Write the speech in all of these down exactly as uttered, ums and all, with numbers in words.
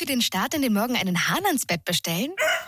für den Start in den Morgen einen Hahn ans Bett bestellen?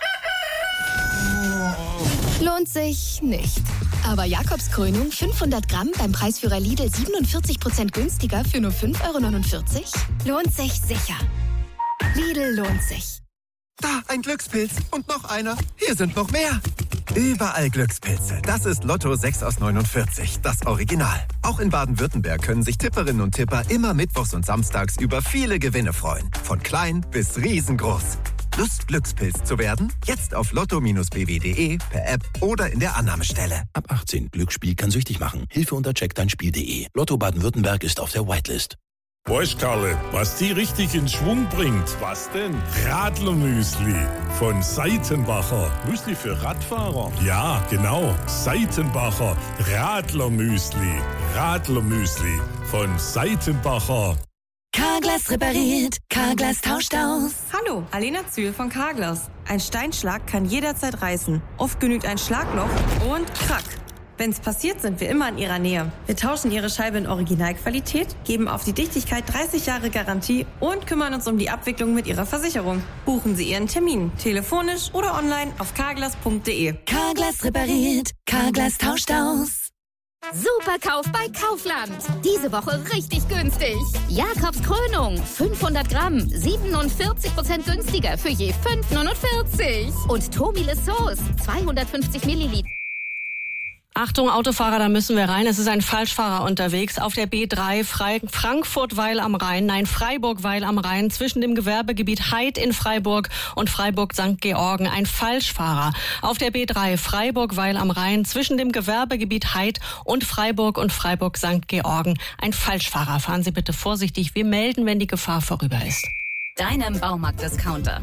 Lohnt sich nicht. Aber Jakobskrönung fünfhundert Gramm beim Preisführer Lidl siebenundvierzig Prozent günstiger für nur fünf Euro neunundvierzig? Lohnt sich sicher. Lidl lohnt sich. Da, ein Glückspilz. Und noch einer. Hier sind noch mehr. Überall Glückspilze. Das ist Lotto sechs aus neunundvierzig, das Original. Auch in Baden-Württemberg können sich Tipperinnen und Tipper immer mittwochs und samstags über viele Gewinne freuen. Von klein bis riesengroß. Lust, Glückspilz zu werden? Jetzt auf lotto b w punkt de, per App oder in der Annahmestelle. Ab achtzehn. Glücksspiel kann süchtig machen. Hilfe unter check dein Spiel punkt de. Lotto Baden-Württemberg ist auf der Whitelist. Weißt, Karle, was die richtig in Schwung bringt? Was denn? Radlermüsli von Seitenbacher. Müsli für Radfahrer? Ja, genau. Seitenbacher Radlermüsli. Radlermüsli von Seitenbacher. Carglass repariert, Carglass tauscht aus. Hallo, Alena Zühl von Carglass. Ein Steinschlag kann jederzeit reißen. Oft genügt ein Schlagloch und krack. Wenn's passiert, sind wir immer in Ihrer Nähe. Wir tauschen Ihre Scheibe in Originalqualität, geben auf die Dichtigkeit dreißig Jahre Garantie und kümmern uns um die Abwicklung mit Ihrer Versicherung. Buchen Sie Ihren Termin, telefonisch oder online auf carglass punkt de. Carglass repariert, Carglass tauscht aus. Superkauf bei Kaufland. Diese Woche richtig günstig. Jakobskrönung fünfhundert Gramm, siebenundvierzig Prozent günstiger für je fünf Euro neunundvierzig. Und Tobile Sauce, zweihundertfünfzig Milliliter. Achtung, Autofahrer, da müssen wir rein. Es ist ein Falschfahrer unterwegs auf der B drei Frankfurt-Weil am Rhein, nein, Freiburg-Weil am Rhein, zwischen dem Gewerbegebiet Heid in Freiburg und Freiburg-Sankt Georgen. Ein Falschfahrer auf der B drei Freiburg-Weil am Rhein, zwischen dem Gewerbegebiet Heid und Freiburg und Freiburg-Sankt Georgen. Ein Falschfahrer. Fahren Sie bitte vorsichtig. Wir melden, wenn die Gefahr vorüber ist. Deinem Baumarkt-Discounter.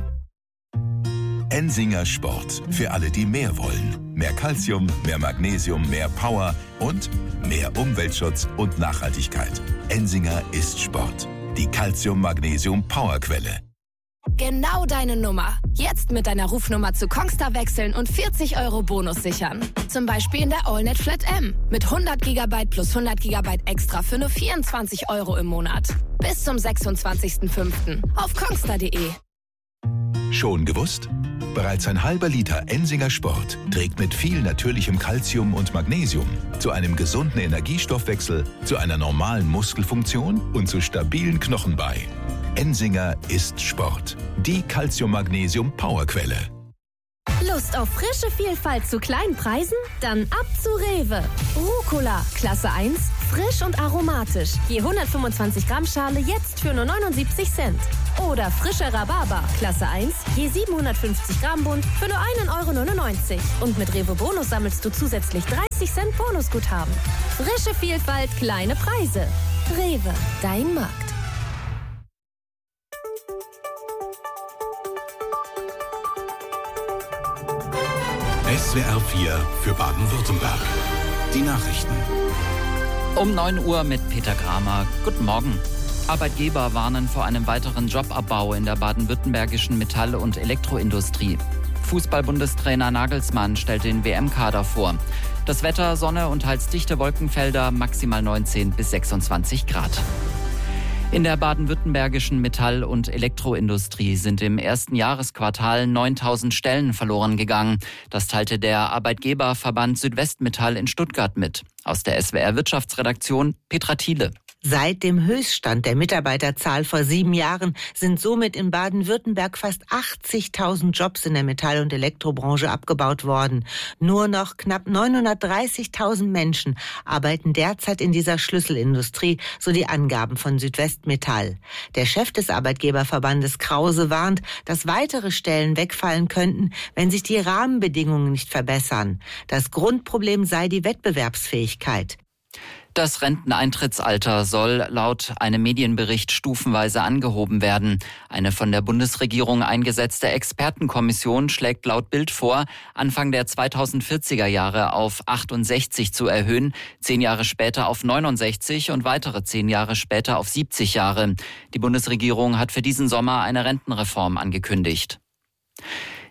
Ensinger Sport. Für alle, die mehr wollen. Mehr Calcium, mehr Magnesium, mehr Power und mehr Umweltschutz und Nachhaltigkeit. Ensinger ist Sport. Die Calcium-Magnesium-Powerquelle. Genau deine Nummer. Jetzt mit deiner Rufnummer zu Kongstar wechseln und vierzig Euro Bonus sichern. Zum Beispiel in der AllNet Flat M. Mit hundert Gigabyte plus hundert Gigabyte extra für nur vierundzwanzig Euro im Monat. Bis zum sechsundzwanzigsten fünften auf kongstar punkt de. Schon gewusst? Bereits ein halber Liter Ensinger Sport trägt mit viel natürlichem Calcium und Magnesium zu einem gesunden Energiestoffwechsel, zu einer normalen Muskelfunktion und zu stabilen Knochen bei. Ensinger ist Sport. Die Calcium-Magnesium-Powerquelle. Lust auf frische Vielfalt zu kleinen Preisen? Dann ab zu Rewe. Rucola, Klasse eins, frisch und aromatisch. Je hundertfünfundzwanzig Gramm Schale jetzt für nur neunundsiebzig Cent. Oder frischer Rhabarber, Klasse eins, je siebenhundertfünfzig Gramm Bund für nur ein Euro neunundneunzig. Und mit Rewe Bonus sammelst du zusätzlich dreißig Cent Bonusguthaben. Frische Vielfalt, kleine Preise. Rewe, dein Markt. S W R vier für Baden-Württemberg. Die Nachrichten. Um neun Uhr mit Peter Kramer. Guten Morgen. Arbeitgeber warnen vor einem weiteren Jobabbau in der baden-württembergischen Metall- und Elektroindustrie. Fußball-Bundestrainer Nagelsmann stellt den W M-Kader vor. Das Wetter, Sonne und teils dichte Wolkenfelder, maximal neunzehn bis sechsundzwanzig Grad. In der baden-württembergischen Metall- und Elektroindustrie sind im ersten Jahresquartal neuntausend Stellen verloren gegangen. Das teilte der Arbeitgeberverband Südwestmetall in Stuttgart mit. Aus der S W R Wirtschaftsredaktion Petra Thiele. Seit dem Höchststand der Mitarbeiterzahl vor sieben Jahren sind somit in Baden-Württemberg fast achtzigtausend Jobs in der Metall- und Elektrobranche abgebaut worden. Nur noch knapp neunhundertdreißigtausend Menschen arbeiten derzeit in dieser Schlüsselindustrie, so die Angaben von Südwestmetall. Der Chef des Arbeitgeberverbandes Krause warnt, dass weitere Stellen wegfallen könnten, wenn sich die Rahmenbedingungen nicht verbessern. Das Grundproblem sei die Wettbewerbsfähigkeit. Das Renteneintrittsalter soll laut einem Medienbericht stufenweise angehoben werden. Eine von der Bundesregierung eingesetzte Expertenkommission schlägt laut Bild vor, Anfang der zweitausendvierziger Jahre auf achtundsechzig zu erhöhen, zehn Jahre später auf neunundsechzig und weitere zehn Jahre später auf siebzig Jahre. Die Bundesregierung hat für diesen Sommer eine Rentenreform angekündigt.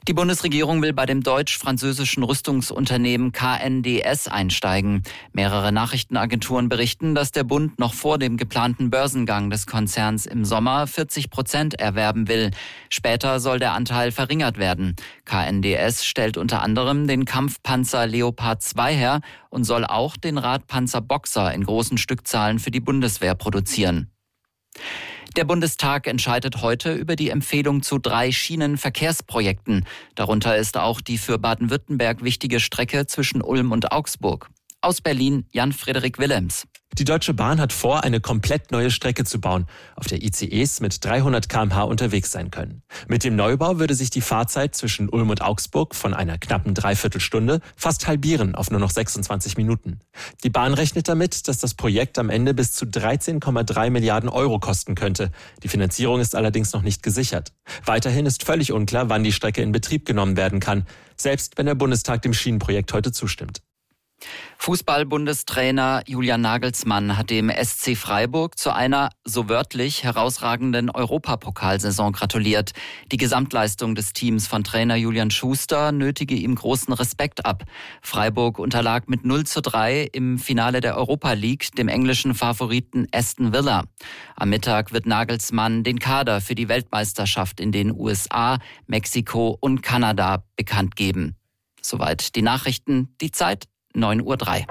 Die Bundesregierung will bei dem deutsch-französischen Rüstungsunternehmen K N D S einsteigen. Mehrere Nachrichtenagenturen berichten, dass der Bund noch vor dem geplanten Börsengang des Konzerns im Sommer vierzig Prozent erwerben will. Später soll der Anteil verringert werden. K N D S stellt unter anderem den Kampfpanzer Leopard zwei her und soll auch den Radpanzer Boxer in großen Stückzahlen für die Bundeswehr produzieren. Der Bundestag entscheidet heute über die Empfehlung zu drei Schienenverkehrsprojekten. Darunter ist auch die für Baden-Württemberg wichtige Strecke zwischen Ulm und Augsburg. Aus Berlin, Jan-Frederik Willems. Die Deutsche Bahn hat vor, eine komplett neue Strecke zu bauen, auf der I C Es mit dreihundert Kilometer pro Stunde unterwegs sein können. Mit dem Neubau würde sich die Fahrzeit zwischen Ulm und Augsburg von einer knappen Dreiviertelstunde fast halbieren auf nur noch sechsundzwanzig Minuten. Die Bahn rechnet damit, dass das Projekt am Ende bis zu dreizehn Komma drei Milliarden Euro kosten könnte. Die Finanzierung ist allerdings noch nicht gesichert. Weiterhin ist völlig unklar, wann die Strecke in Betrieb genommen werden kann, selbst wenn der Bundestag dem Schienenprojekt heute zustimmt. Fußball-Bundestrainer Julian Nagelsmann hat dem S C Freiburg zu einer, so wörtlich, herausragenden Europapokalsaison gratuliert. Die Gesamtleistung des Teams von Trainer Julian Schuster nötige ihm großen Respekt ab. Freiburg unterlag mit null zu drei im Finale der Europa League dem englischen Favoriten Aston Villa. Am Mittag wird Nagelsmann den Kader für die Weltmeisterschaft in den U S A, Mexiko und Kanada bekannt geben. Soweit die Nachrichten, die Zeit neun Uhr drei.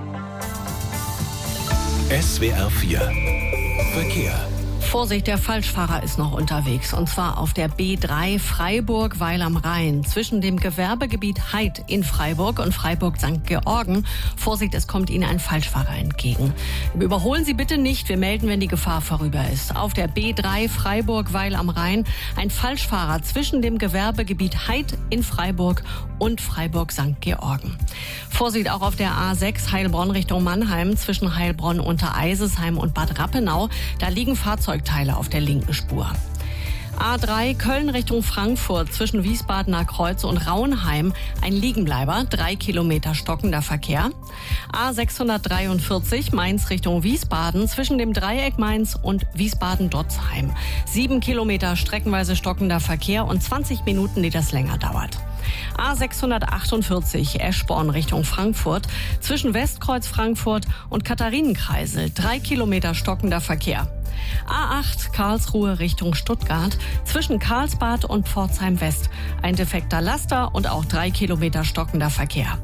S W R vier Verkehr. Vorsicht, der Falschfahrer ist noch unterwegs. Und zwar auf der B drei Freiburg-Weil am Rhein. Zwischen dem Gewerbegebiet Heid in Freiburg und Freiburg-Sankt Georgen. Vorsicht, es kommt Ihnen ein Falschfahrer entgegen. Überholen Sie bitte nicht. Wir melden, wenn die Gefahr vorüber ist. Auf der B drei Freiburg-Weil am Rhein ein Falschfahrer zwischen dem Gewerbegebiet Heid in Freiburg und Freiburg-Sankt Georgen. Vorsicht auch auf der A sechs Heilbronn Richtung Mannheim zwischen Heilbronn unter Eisesheim und Bad Rappenau. Da liegen Fahrzeugteile auf der linken Spur. A drei Köln Richtung Frankfurt zwischen Wiesbadener Kreuz und Raunheim ein Liegenbleiber, drei Kilometer stockender Verkehr. A sechshundertdreiundvierzig Mainz Richtung Wiesbaden zwischen dem Dreieck Mainz und Wiesbaden-Dotzheim. Sieben Kilometer streckenweise stockender Verkehr und zwanzig Minuten, die das länger dauert. A sechshundertachtundvierzig Eschborn Richtung Frankfurt zwischen Westkreuz Frankfurt und Katharinenkreisel, drei Kilometer stockender Verkehr. A acht Karlsruhe Richtung Stuttgart zwischen Karlsbad und Pforzheim West. Ein defekter Laster und auch drei Kilometer stockender Verkehr.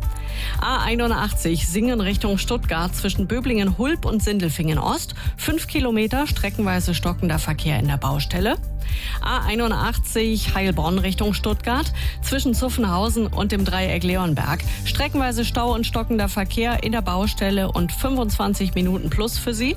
A einundachtzig Singen Richtung Stuttgart zwischen Böblingen-Hulb und Sindelfingen Ost. Fünf Kilometer streckenweise stockender Verkehr in der Baustelle. A einundachtzig Heilbronn Richtung Stuttgart zwischen Zuffenhausen und dem Dreieck Leonberg. Streckenweise Stau und stockender Verkehr in der Baustelle und fünfundzwanzig Minuten plus für Sie.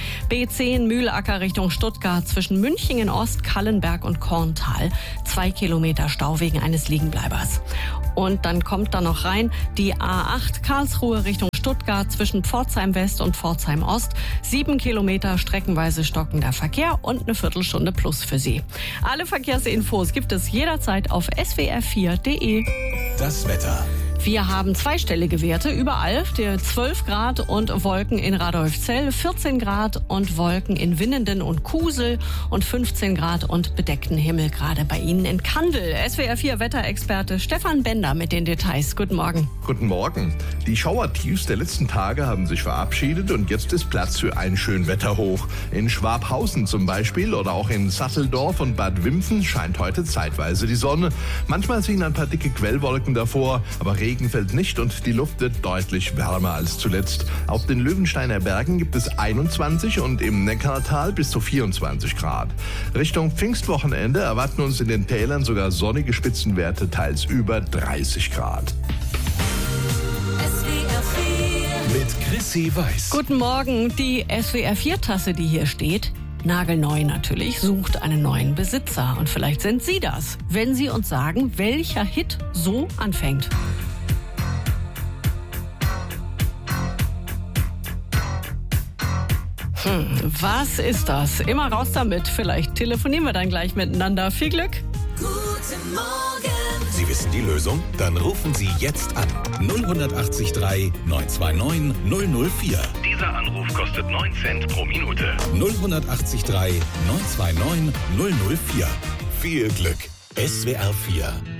B zehn Mühlacker Richtung Stuttgart zwischen Münchingen Ost, Kallenberg und Korntal. Zwei Kilometer Stau wegen eines Liegenbleibers. Und dann kommt da noch rein die A acht Karlsruhe Richtung Stuttgart zwischen Pforzheim West und Pforzheim Ost. Sieben Kilometer streckenweise stockender Verkehr und eine Viertelstunde plus für Sie. Alle Verkehrsinfos gibt es jederzeit auf s w r vier punkt d e. Das Wetter. Wir haben zweistellige Werte überall. Der zwölf Grad und Wolken in Radolfzell, vierzehn Grad und Wolken in Winnenden und Kusel und fünfzehn Grad und bedeckten Himmel gerade bei Ihnen in Kandel. S W R vier Wetterexperte Stefan Bender mit den Details. Guten Morgen. Guten Morgen. Die Schauertiefs der letzten Tage haben sich verabschiedet und jetzt ist Platz für ein Schönwetterhoch. In Schwabhausen zum Beispiel oder auch in Satteldorf und Bad Wimpfen scheint heute zeitweise die Sonne. Manchmal ziehen ein paar dicke Quellwolken davor, aber Regen fällt nicht und die Luft wird deutlich wärmer als zuletzt. Auf den Löwensteiner Bergen gibt es einundzwanzig und im Neckartal bis zu vierundzwanzig Grad. Richtung Pfingstwochenende erwarten uns in den Tälern sogar sonnige Spitzenwerte, teils über dreißig Grad. Mit Chrissy Weiß. Guten Morgen. Die S W R vier Tasse, die hier steht, nagelneu natürlich, sucht einen neuen Besitzer. Und vielleicht sind Sie das, wenn Sie uns sagen, welcher Hit so anfängt. Hm, was ist das? Immer raus damit. Vielleicht telefonieren wir dann gleich miteinander. Viel Glück. Guten Morgen. Sie wissen die Lösung? Dann rufen Sie jetzt an. null acht drei neun zwei neun null null vier. Dieser Anruf kostet neun Cent pro Minute. null acht drei neun zwei neun null null vier. Viel Glück. S W R vier